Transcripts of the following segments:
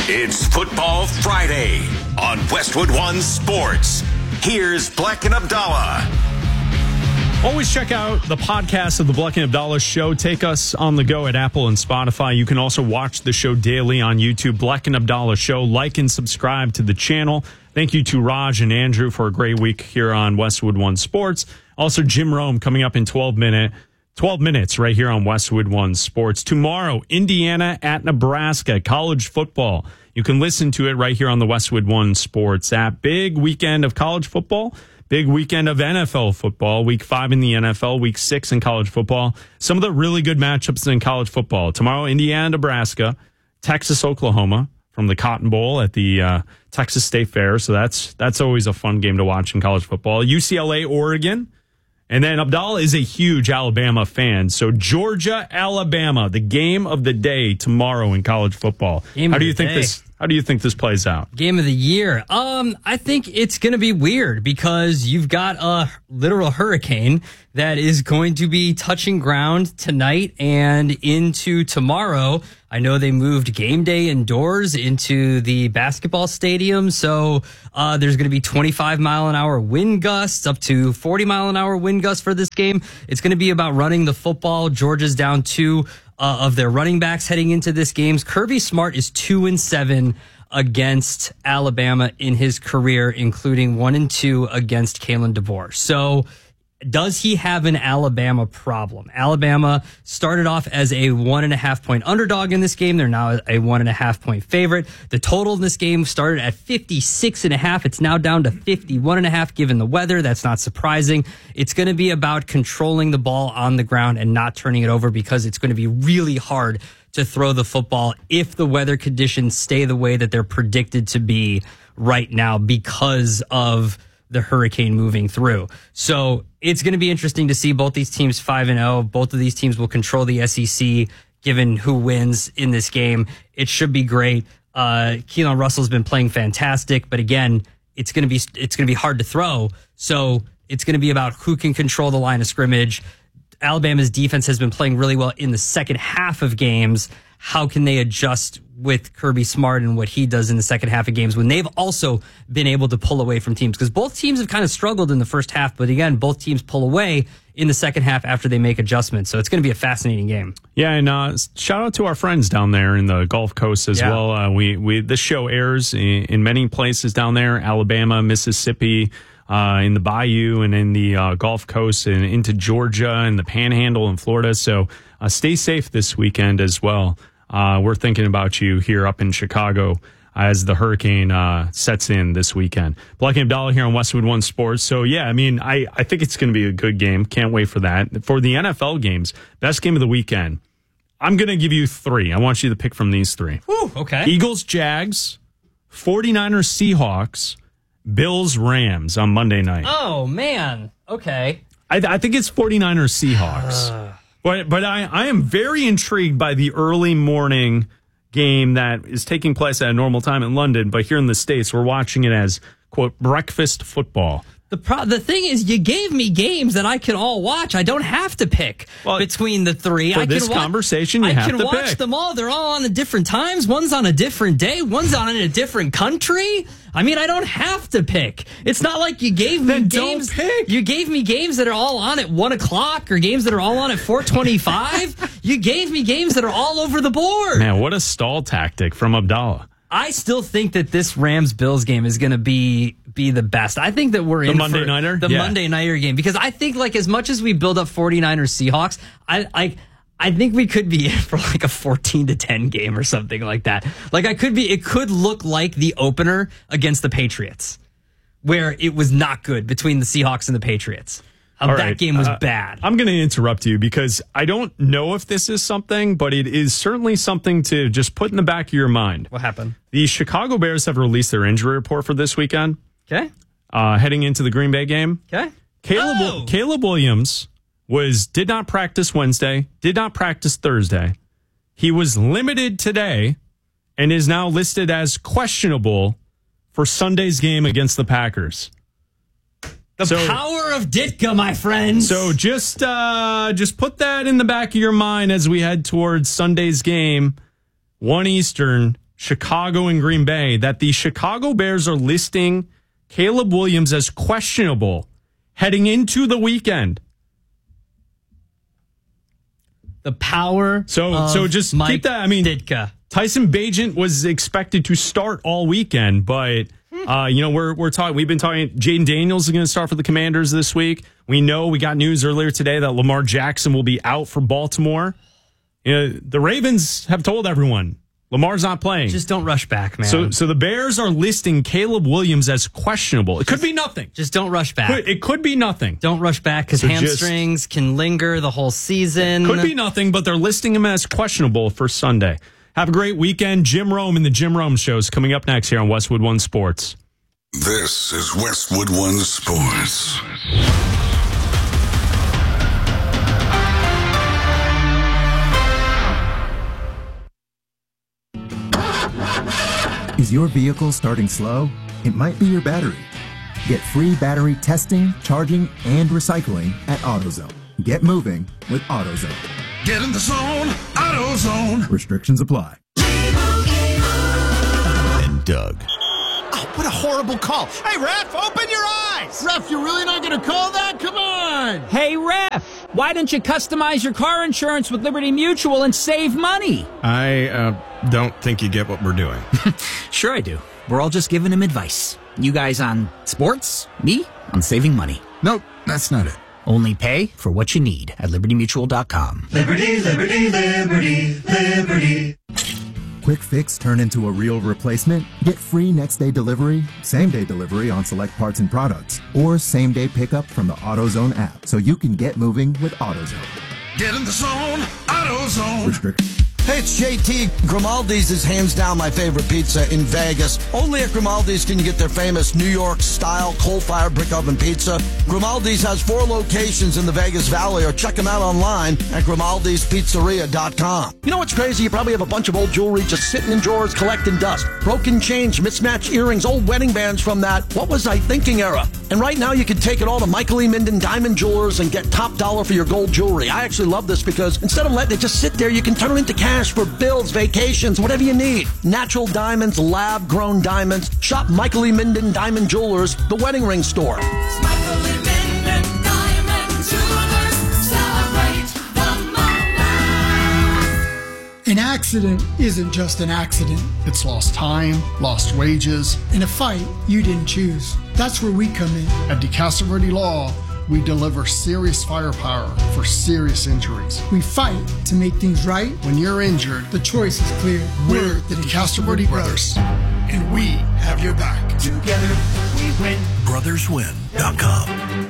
It's Football Friday on Westwood One Sports. Here's Black and Abdallah. Always check out the podcast of the Black and Abdallah Show. Take us on the go at Apple and Spotify. You can also watch the show daily on YouTube, Black and Abdallah Show. Like and subscribe to the channel. Thank you to Raj and Andrew for a great week here on Westwood One Sports. Also, Jim Rome coming up in 12 minutes right here on Westwood One Sports. Tomorrow, Indiana at Nebraska, college football. You can listen to it right here on the Westwood One Sports app. Big weekend of college football. Big weekend of NFL football. Week 5 in the NFL, Week 6 in college football. Some of the really good matchups in college football. Tomorrow, Indiana, Nebraska, Texas, Oklahoma from the Cotton Bowl at the Texas State Fair. So that's always a fun game to watch in college football. UCLA, Oregon. And then Abdallah is a huge Alabama fan. So Georgia, Alabama, the game of the day tomorrow in college football. How do you think this plays out? Game of the year. I think it's going to be weird because you've got a literal hurricane that is going to be touching ground tonight and into tomorrow. I know they moved game day indoors into the basketball stadium, so there's going to be 25-mile-an-hour wind gusts, up to 40-mile-an-hour wind gusts for this game. It's going to be about running the football. Georgia's down 2 of their running backs heading into this game. Kirby Smart is 2-7 against Alabama in his career, including 1-2 against Kalen DeBoer. So does he have an Alabama problem? Alabama started off as a 1.5-point underdog in this game. They're now a 1.5-point favorite. The total in this game started at 56.5. It's now down to 51.5 given the weather. That's not surprising. It's going to be about controlling the ball on the ground and not turning it over because it's going to be really hard to throw the football if the weather conditions stay the way that they're predicted to be right now because of the hurricane moving through. So it's going to be interesting to see both these teams 5-0. Both of these teams will control the SEC given who wins in this game. It should be great. Keelan Russell's been playing fantastic, but again, it's going to be hard to throw. So it's going to be about who can control the line of scrimmage. Alabama's defense has been playing really well in the second half of games. How can they adjust with Kirby Smart and what he does in the second half of games when they've also been able to pull away from teams? Because both teams have kind of struggled in the first half, but again, both teams pull away in the second half after they make adjustments. So it's going to be a fascinating game. Yeah, and shout out to our friends down there in the Gulf Coast as well. This show airs in many places down there, Alabama, Mississippi, in the Bayou and in the Gulf Coast and into Georgia and the Panhandle in Florida. So stay safe this weekend as well. We're thinking about you here up in Chicago as the hurricane sets in this weekend. Black and Abdallah here on Westwood One Sports. So, yeah, I mean, I think it's going to be a good game. Can't wait for that. For the NFL games, best game of the weekend, I'm going to give you 3. I want you to pick from these 3. Ooh, okay. Eagles, Jags, 49ers, Seahawks, Bills, Rams on Monday night. Oh, man. Okay. I think it's 49ers, Seahawks. But I am very intrigued by the early morning game that is taking place at a normal time in London, but here in the States, we're watching it as, quote, breakfast football. The thing is, you gave me games that I can all watch. I don't have to pick between the 3. For this conversation, you have to pick. I can watch them all. They're all on at different times. One's on a different day. One's on in a different country. I mean, I don't have to pick. It's not like you gave me games. Don't pick. You gave me games that are all on at 1 o'clock or games that are all on at 4:25. You gave me games that are all over the board. Man, what a stall tactic from Abdallah. I still think that this Rams-Bills game is going to be the best. I think that we're in Monday for nighter? The Monday nighter game because I think like as much as we build up 49ers Seahawks, I think we could be in for like a 14-10 game or something like that. Like it could look like the opener against the Patriots where it was not good between the Seahawks and the Patriots. That game was bad. I'm going to interrupt you because I don't know if this is something, but it is certainly something to just put in the back of your mind. What happened? The Chicago Bears have released their injury report for this weekend. Okay. Heading into the Green Bay game. Okay. Caleb Williams did not practice Wednesday, did not practice Thursday. He was limited today and is now listed as questionable for Sunday's game against the Packers. The power of Ditka, my friends. So just put that in the back of your mind as we head towards Sunday's game, 1 Eastern, Chicago and Green Bay, that the Chicago Bears are listing Caleb Williams as questionable heading into the weekend. The power. So just Mike keep that. I mean, Ditka. Tyson Bagent was expected to start all weekend, but we're talking. We've been talking. Jaden Daniels is going to start for the Commanders this week. We know we got news earlier today that Lamar Jackson will be out for Baltimore. The Ravens have told everyone Lamar's not playing. Just don't rush back, man. So the Bears are listing Caleb Williams as questionable. It could be nothing. Just don't rush back. It could be nothing. Don't rush back because hamstrings can linger the whole season. Could be nothing, but they're listing him as questionable for Sunday. Have a great weekend. Jim Rome and the Jim Rome Show is coming up next here on Westwood One Sports. This is Westwood One Sports. Is your vehicle starting slow? It might be your battery. Get free battery testing, charging, and recycling at AutoZone. Get moving with AutoZone. Get in the zone, AutoZone. Restrictions apply. And Doug. Oh, what a horrible call. Hey, ref, open your eyes. Ref, you're really not going to call that? Come on. Hey, ref, why don't you customize your car insurance with Liberty Mutual and save money? I don't think you get what we're doing. Sure I do. We're all just giving him advice. You guys on sports, me on saving money. Nope, that's not it. Only pay for what you need at libertymutual.com. Liberty, liberty, liberty, liberty. Quick fix turn into a real replacement? Get free next day delivery, same day delivery on select parts and products, or same day pickup from the AutoZone app so you can get moving with AutoZone. Get in the zone, AutoZone. Restrict. Hey, it's JT. Grimaldi's is hands down my favorite pizza in Vegas. Only at Grimaldi's can you get their famous New York-style coal-fired brick oven pizza. Grimaldi's has 4 locations in the Vegas Valley, or check them out online at Grimaldi'sPizzeria.com. You know what's crazy? You probably have a bunch of old jewelry just sitting in drawers collecting dust. Broken change, mismatched earrings, old wedding bands from that "what was I thinking" era. And right now you can take it all to Michael E. Minden Diamond Jewelers and get top dollar for your gold jewelry. I actually love this because instead of letting it just sit there, you can turn it into cash for bills, vacations, whatever you need. Natural diamonds, lab-grown diamonds. Shop Michael E. Minden Diamond Jewelers, the wedding ring store. Michael E. Minden Diamond Jewelers, celebrate the moment. An accident isn't just an accident. It's lost time, lost wages, in a fight you didn't choose. That's where we come in. At DeCastro Law, we deliver serious firepower for serious injuries. We fight to make things right. When you're injured, the choice is clear. We're the DeCastro Brothers, and we have your back. Together we win. BrothersWin.com.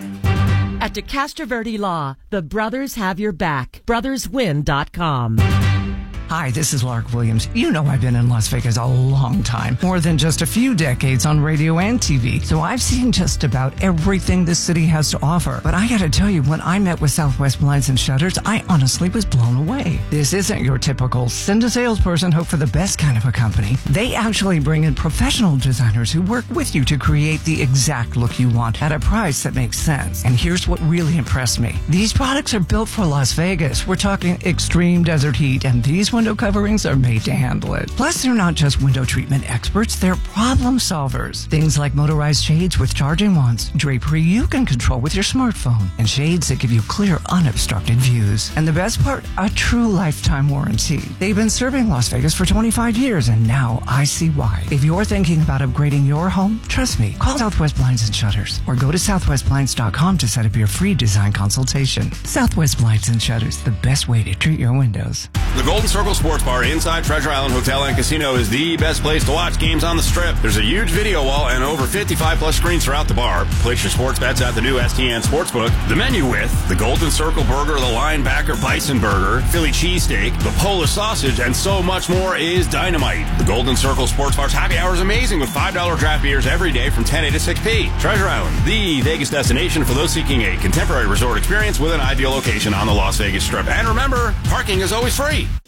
At DeCastro Law, the brothers have your back. BrothersWin.com. Hi, this is Lark Williams. You know I've been in Las Vegas a long time, more than just a few decades on radio and TV. So I've seen just about everything this city has to offer. But I gotta tell you, when I met with Southwest Blinds and Shutters, I honestly was blown away. This isn't your typical send a salesperson, hope for the best kind of a company. They actually bring in professional designers who work with you to create the exact look you want at a price that makes sense. And here's what really impressed me. These products are built for Las Vegas. We're talking extreme desert heat, and these window coverings are made to handle it. Plus, they're not just window treatment experts, they're problem solvers. Things like motorized shades with charging wands, drapery you can control with your smartphone, and shades that give you clear, unobstructed views. And the best part, a true lifetime warranty. They've been serving Las Vegas for 25 years, and now I see why. If you're thinking about upgrading your home, trust me, call Southwest Blinds and Shutters, or go to southwestblinds.com to set up your free design consultation. Southwest Blinds and Shutters, the best way to treat your windows. The Golden Circle Sports Bar inside Treasure Island Hotel and Casino is the best place to watch games on the Strip. There's a huge video wall and over 55 plus screens throughout the bar. Place your sports bets at the new STN Sportsbook. The menu with the Golden Circle Burger, the Linebacker Bison Burger, Philly Cheesesteak, the Polish Sausage, and so much more is dynamite. The Golden Circle Sports Bar's happy hour is amazing with $5 draft beers every day from 10 a to 6 p. Treasure Island, the Vegas destination for those seeking a contemporary resort experience with an ideal location on the Las Vegas Strip. And remember, parking is always free.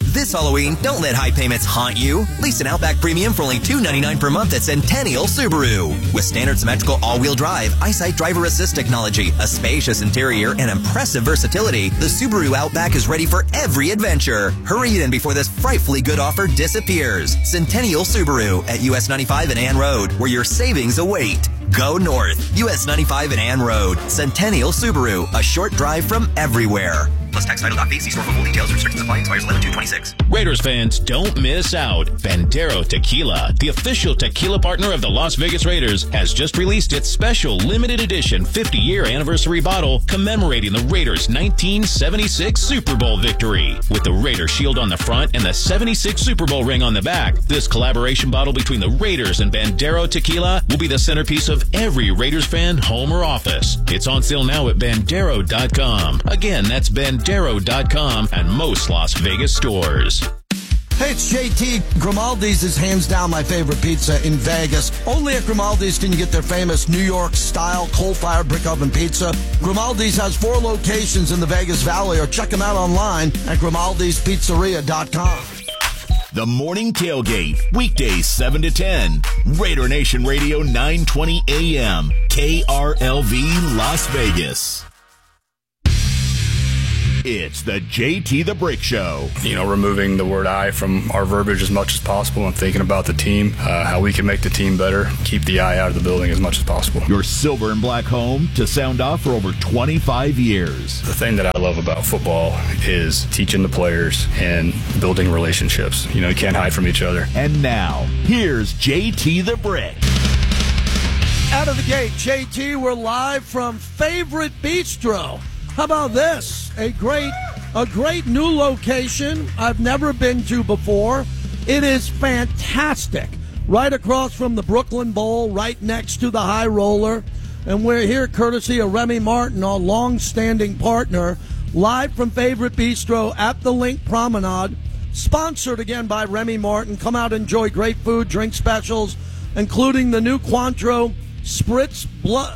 This Halloween, don't let high payments haunt you. Lease an Outback Premium for only $299 per month at Centennial Subaru. With standard symmetrical all-wheel drive, EyeSight driver assist technology, a spacious interior, and impressive versatility, the Subaru Outback is ready for every adventure. Hurry in before this frightfully good offer disappears. Centennial Subaru at US 95 and Ann Road, where your savings await. Go north. US 95 and Ann Road. Centennial Subaru, a short drive from everywhere. Plus tax title fee. See store for full details. Restrictions apply. Expires 11/2/26. Raiders fans, don't miss out. Bandero Tequila, the official tequila partner of the Las Vegas Raiders, has just released its special limited edition 50-year anniversary bottle commemorating the Raiders' 1976 Super Bowl victory. With the Raider shield on the front and the 76 Super Bowl ring on the back, this collaboration bottle between the Raiders and Bandero Tequila will be the centerpiece of every Raiders fan home or office. It's on sale now at Bandero.com. Again, that's Bandero.com and most Las Vegas stores. Hey, it's JT. Grimaldi's is hands down my favorite pizza in Vegas. Only at Grimaldi's can you get their famous New York-style coal-fired brick oven pizza. Grimaldi's has 4 locations in the Vegas Valley, or check them out online at Grimaldi'sPizzeria.com. The Morning Tailgate, weekdays 7 to 10. Raider Nation Radio 920 AM, KRLV Las Vegas. It's the JT the Brick Show. Removing the word I from our verbiage as much as possible and thinking about the team, how we can make the team better, keep the I out of the building as much as possible. Your silver and black home to sound off for over 25 years. The thing that I love about football is teaching the players and building relationships. You can't hide from each other. And now, here's JT the Brick. Out of the gate, JT, we're live from Favorite Bistro. How about this? A great new location I've never been to before. It is fantastic. Right across from the Brooklyn Bowl, right next to the High Roller. And we're here courtesy of Remy Martin, our long-standing partner, live from Favorite Bistro at the Link Promenade. Sponsored again by Remy Martin. Come out and enjoy great food, drink specials, including the new Cointreau Spritz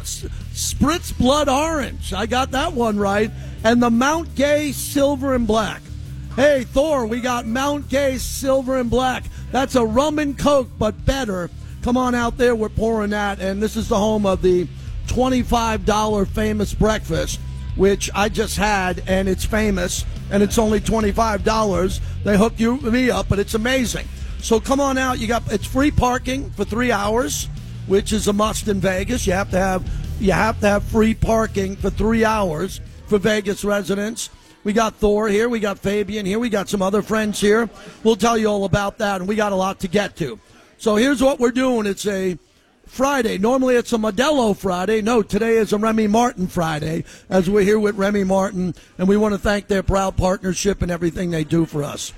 Blood Orange. I got that one right. And the Mount Gay Silver and Black. Hey, Thor, we got Mount Gay Silver and Black. That's a rum and Coke, but better. Come on out there. We're pouring that. And this is the home of the $25 famous breakfast, which I just had, and it's famous, and it's only $25. They hooked me up, but it's amazing. So come on out. It's free parking for 3 hours, which is a must in Vegas. You have to have free parking for 3 hours for Vegas residents. We got Thor here. We got Fabian here. We got some other friends here. We'll tell you all about that, and we got a lot to get to. So here's what we're doing. It's a Friday. Normally it's a Modelo Friday. No, today is a Remy Martin Friday, as we're here with Remy Martin, and we want to thank their proud partnership and everything they do for us.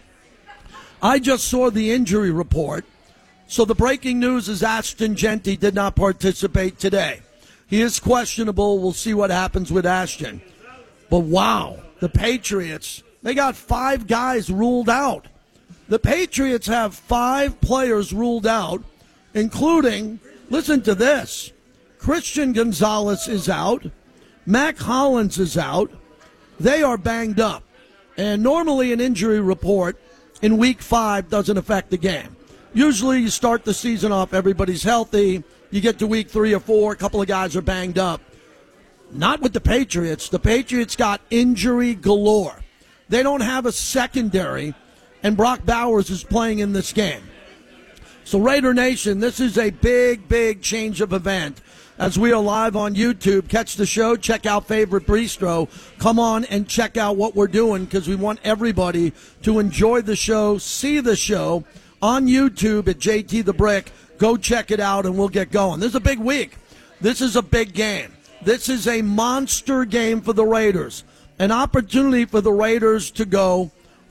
I just saw the injury report. So the breaking news is Ashton Jeanty did not participate today. He is questionable. We'll see what happens with Ashton. But wow, the Patriots, they got 5 guys ruled out. The Patriots have 5 players ruled out, including, listen to this, Christian Gonzalez is out, Mac Hollins is out. They are banged up. And normally an injury report in Week 5 doesn't affect the game. Usually you start the season off, everybody's healthy. You get to Week 3 or 4, a couple of guys are banged up. Not with the Patriots. The Patriots got injury galore. They don't have a secondary, and Brock Bowers is playing in this game. So Raider Nation, this is a big, big change of event. As we are live on YouTube, catch the show, check out Favorite Bistro. Come on and check out what we're doing, because we want everybody to enjoy the show, see the show on YouTube at JT the Brick. Go check it out, and we'll get going. This is a big week. This is a big game. This is a monster game for the Raiders. An opportunity for the Raiders to go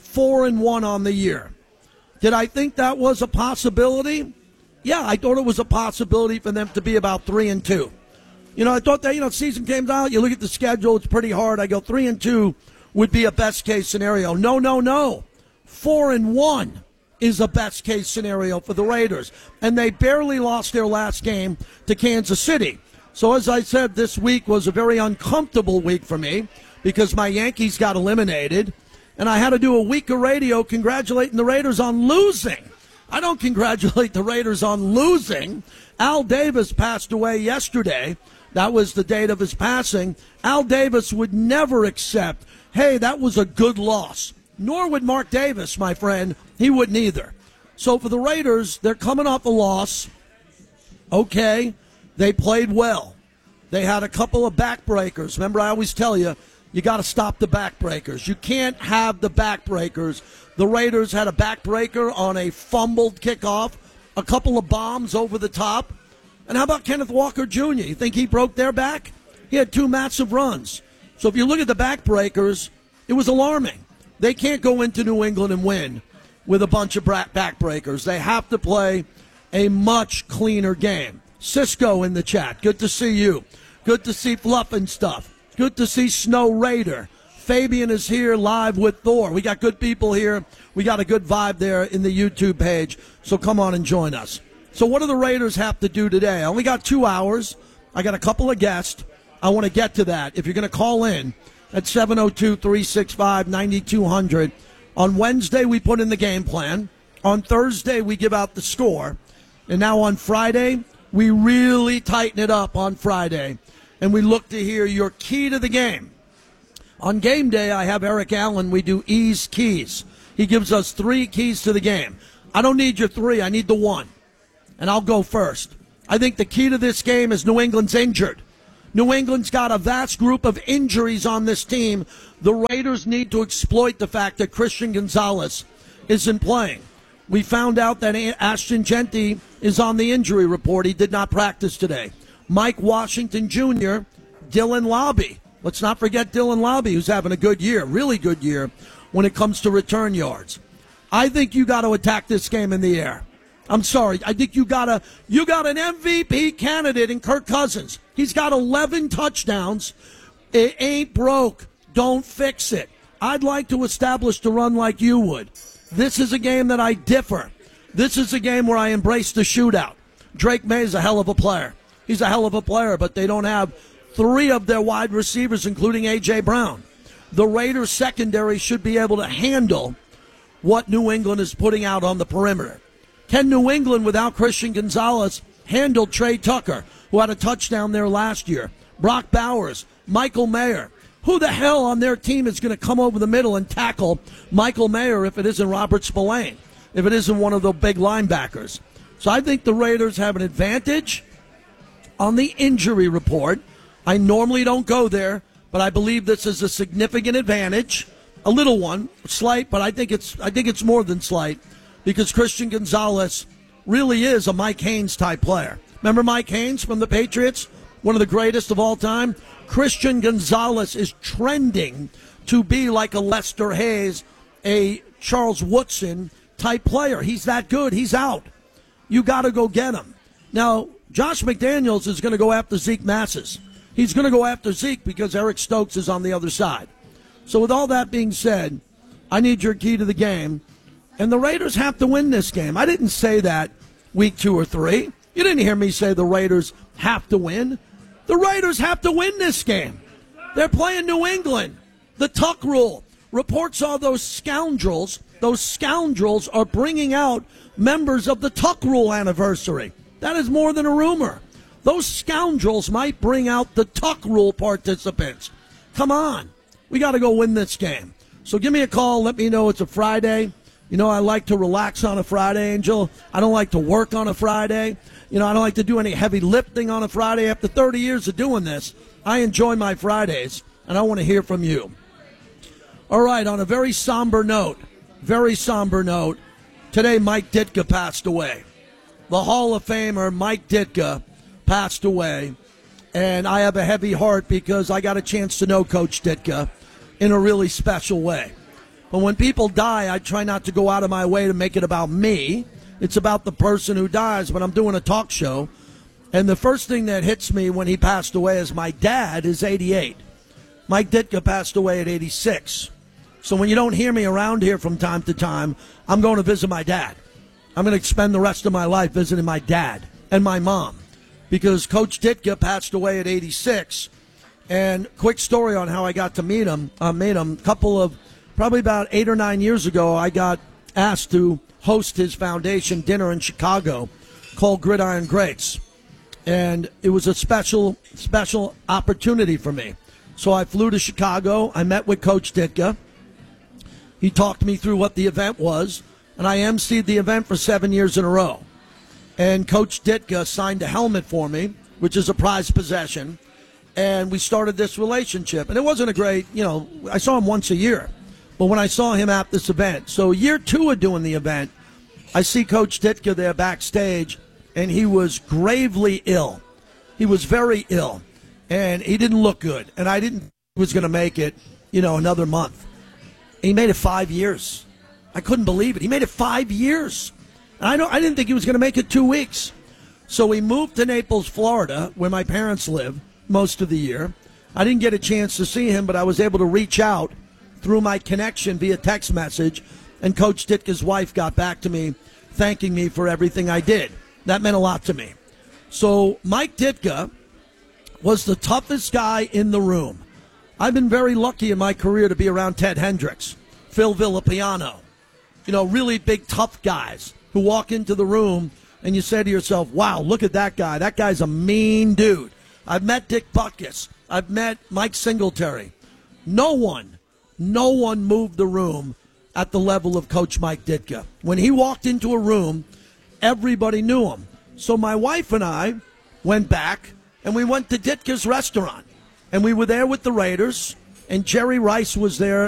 4-1 on the year. Did I think that was a possibility? Yeah, I thought it was a possibility for them to be about 3-2. I thought that, season came out, you look at the schedule, it's pretty hard. I go 3-2 would be a best-case scenario. No. 4-1 is a best-case scenario for the Raiders. And they barely lost their last game to Kansas City. So as I said, this week was a very uncomfortable week for me because my Yankees got eliminated. and I had to do a week of radio congratulating the Raiders on losing. I don't congratulate the Raiders on losing. Al Davis passed away yesterday. That was the date of his passing. Al Davis would never accept, hey, that was a good loss. Nor would Mark Davis, my friend. He wouldn't either. So for the Raiders, they're coming off a loss. Okay, they played well. They had a couple of backbreakers. Remember, I always tell you, you got to stop the backbreakers. You can't have the backbreakers. The Raiders had a backbreaker on a fumbled kickoff, a couple of bombs over the top. And how about Kenneth Walker Jr.? You think he broke their back? He had 2 massive runs. So if you look at the backbreakers, it was alarming. They can't go into New England and win with a bunch of backbreakers. They have to play a much cleaner game. Cisco in the chat. Good to see you. Good to see Fluff and Stuff. Good to see Snow Raider. Fabian is here live with Thor. We got good people here. We got a good vibe there in the YouTube page. So come on and join us. So what do the Raiders have to do today? I only got 2 hours. I got a couple of guests. I want to get to that. If you're going to call in at 702-365-9200. On Wednesday, we put in the game plan. On Thursday, we give out the score. And now on Friday, we really tighten it up on Friday. And we look to hear your key to the game. On game day, I have Eric Allen. We do E's Keys. He gives us 3 keys to the game. I don't need your 3. I need the 1. And I'll go first. I think the key to this game is New England's injured. New England's got a vast group of injuries on this team. The Raiders need to exploit the fact that Christian Gonzalez isn't playing. We found out that Ashton Genty is on the injury report. He did not practice today. Mike Washington Jr., Dylan Lobby. Let's not forget Dylan Lobby, who's having a good year, really good year, when it comes to return yards. I think you got to attack this game in the air. I'm sorry. I think you got an MVP candidate in Kirk Cousins. He's got 11 touchdowns. It ain't broke. Don't fix it. I'd like to establish the run like you would. This is a game that I differ. This is a game where I embrace the shootout. Drake May is a hell of a player. He's a hell of a player, but they don't have 3 of their wide receivers, including A.J. Brown. The Raiders secondary should be able to handle what New England is putting out on the perimeter. Can New England, without Christian Gonzalez, handle Trey Tucker, who had a touchdown there last year? Brock Bowers, Michael Mayer. Who the hell on their team is going to come over the middle and tackle Michael Mayer if it isn't Robert Spillane, if it isn't one of the big linebackers? So I think the Raiders have an advantage on the injury report. I normally don't go there, but I believe this is a significant advantage. A little one, slight, but I think it's more than slight, because Christian Gonzalez really is a Mike Haynes type player. Remember Mike Haynes from the Patriots? One of the greatest of all time. Christian Gonzalez is trending to be like a Lester Hayes, a Charles Woodson type player. He's that good. He's out. You got to go get him. Now, Josh McDaniels is going to go after Zeke Massis. He's going to go after Zeke because Eric Stokes is on the other side. So with all that being said, I need your key to the game. And the Raiders have to win this game. I didn't say that week 2 or 3. You didn't hear me say the Raiders have to win. The Raiders have to win this game. They're playing New England. The Tuck rule. Reports are those scoundrels are bringing out members of the Tuck rule anniversary. That is more than a rumor. Those scoundrels might bring out the Tuck rule participants. Come on. We got to go win this game. So give me a call. Let me know it's a Friday. You know, I like to relax on a Friday, Angel. I don't like to work on a Friday. You know, I don't like to do any heavy lifting on a Friday. After 30 years of doing this, I enjoy my Fridays, and I want to hear from you. All right, on a very somber note, today Mike Ditka passed away. The Hall of Famer Mike Ditka passed away, and I have a heavy heart because I got a chance to know Coach Ditka in a really special way. But when people die, I try not to go out of my way to make it about me. It's about the person who dies. But I'm doing a talk show, and the first thing that hits me when he passed away is my dad is 88. Mike Ditka passed away at 86. So when you don't hear me around here from time to time, I'm going to visit my dad. I'm going to spend the rest of my life visiting my dad and my mom, because Coach Ditka passed away at 86. And quick story on how I got to meet him. I met him probably about 8 or 9 years ago, I got asked to host his foundation dinner in Chicago called Gridiron Greats. And it was a special opportunity for me. So I flew to Chicago. I met with Coach Ditka. He talked me through what the event was, and I emceed the event for 7 years in a row. And Coach Ditka signed a helmet for me, which is a prized possession, and we started this relationship. And it wasn't a great, I saw him once a year, but when I saw him at this event, so year 2 of doing the event, I see Coach Ditka there backstage, and he was gravely ill. He was very ill, and he didn't look good, and I didn't think he was going to make it, another month. He made it 5 years. I couldn't believe it. He made it 5 years. And I didn't think he was going to make it 2 weeks. So we moved to Naples, Florida, where my parents live most of the year. I didn't get a chance to see him, but I was able to reach out through my connection via text message, and Coach Ditka's wife got back to me thanking me for everything I did. That meant a lot to me. So Mike Ditka was the toughest guy in the room. I've been very lucky in my career to be around Ted Hendricks, Phil Villapiano, really big, tough guys who walk into the room and you say to yourself, wow, look at that guy. That guy's a mean dude. I've met Dick Butkus. I've met Mike Singletary. No one moved the room at the level of Coach Mike Ditka. When he walked into a room, everybody knew him. So my wife and I went back, and we went to Ditka's restaurant. And we were there with the Raiders, and Jerry Rice was there